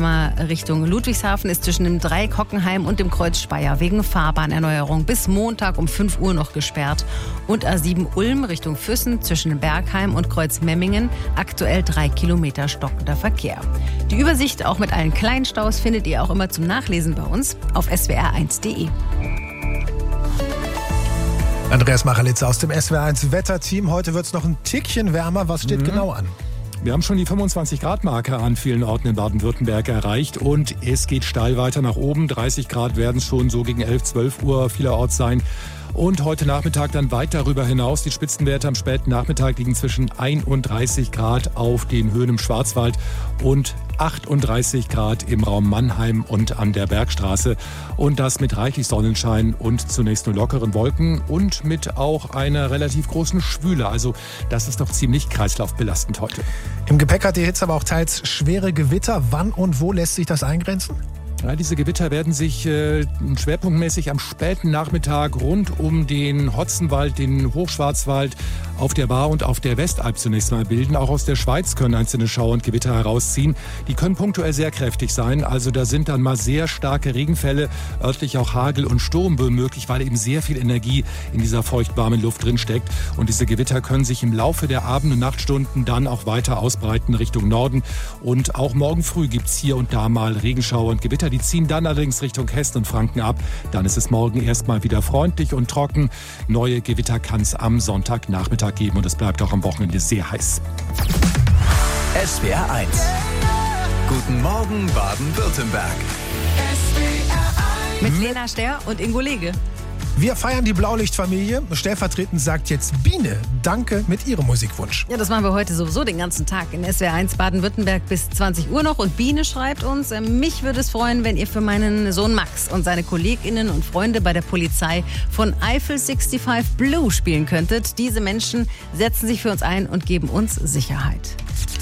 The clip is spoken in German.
einmal Richtung Ludwigshafen ist zwischen dem Dreieck Hockenheim und dem Kreuz Speyer wegen Fahrbaherneuerung bis Montag um 5 Uhr noch gesperrt. Und A7 Ulm Richtung Füssen zwischen Bergheim und Kreuz Memmingen aktuell 3 Kilometer stockender Verkehr. Die Übersicht auch mit allen kleinen Staus findet ihr auch immer zum Nachlesen bei uns auf swr1.de. Andreas Machalitz aus dem SWR1 Wetterteam. Heute wird es noch ein Tickchen wärmer. Was steht genau an? Wir haben schon die 25-Grad-Marke an vielen Orten in Baden-Württemberg erreicht und es geht steil weiter nach oben. 30 Grad werden es schon so gegen 11, 12 Uhr vielerorts sein. Und heute Nachmittag dann weit darüber hinaus. Die Spitzenwerte am späten Nachmittag liegen zwischen 31 Grad auf den Höhen im Schwarzwald und 38 Grad im Raum Mannheim und an der Bergstraße. Und das mit reichlich Sonnenschein und zunächst nur lockeren Wolken und mit auch einer relativ großen Schwüle. Also das ist doch ziemlich kreislaufbelastend heute. Im Gepäck hat die Hitze aber auch teils schwere Gewitter. Wann und wo lässt sich das eingrenzen? Ja, diese Gewitter werden sich schwerpunktmäßig am späten Nachmittag rund um den Hotzenwald, den Hochschwarzwald, auf der Baar und auf der Westalb zunächst mal bilden. Auch aus der Schweiz können einzelne Schauer und Gewitter herausziehen. Die können punktuell sehr kräftig sein. Also da sind dann mal sehr starke Regenfälle, örtlich auch Hagel und Sturmböen möglich, weil eben sehr viel Energie in dieser feuchtwarmen Luft drin steckt. Und diese Gewitter können sich im Laufe der Abend- und Nachtstunden dann auch weiter ausbreiten Richtung Norden. Und auch morgen früh gibt's hier und da mal Regenschauer und Gewitter. Die ziehen dann allerdings Richtung Hessen und Franken ab. Dann ist es morgen erstmal wieder freundlich und trocken. Neue Gewitter kann es am Sonntagnachmittag geben und es bleibt auch am Wochenende sehr heiß. SWR1. Guten Morgen Baden-Württemberg. Mit Lena Ster und Ingo Lege. Wir feiern die Blaulichtfamilie. Stellvertretend sagt jetzt Biene Danke mit ihrem Musikwunsch. Ja, das machen wir heute sowieso den ganzen Tag in SWR1 Baden-Württemberg bis 20 Uhr noch. Und Biene schreibt uns, mich würde es freuen, wenn ihr für meinen Sohn Max und seine KollegInnen und Freunde bei der Polizei von Eiffel 65 Blue spielen könntet. Diese Menschen setzen sich für uns ein und geben uns Sicherheit.